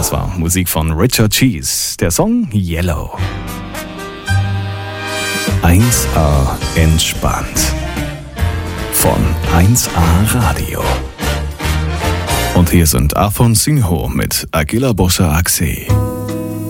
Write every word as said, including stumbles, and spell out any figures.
Das war Musik von Richard Cheese. Der Song Yellow. eins A entspannt. Von eins A Radio. Und hier sind Afon Sinho mit Agila Boscha Axe.